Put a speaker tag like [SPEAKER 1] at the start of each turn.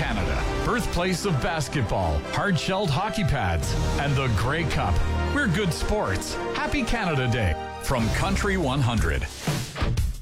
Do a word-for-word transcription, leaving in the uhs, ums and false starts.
[SPEAKER 1] Canada, birthplace of basketball, hard-shelled hockey pads, and the Grey Cup. We're good sports. Happy Canada Day from Country one hundred.